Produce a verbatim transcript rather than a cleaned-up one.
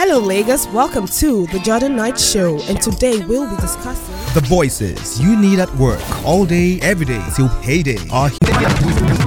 Hello Lagos, welcome to the Jordan Knight Show, and today we'll be discussing the voices you need at work all day, every day till payday are here.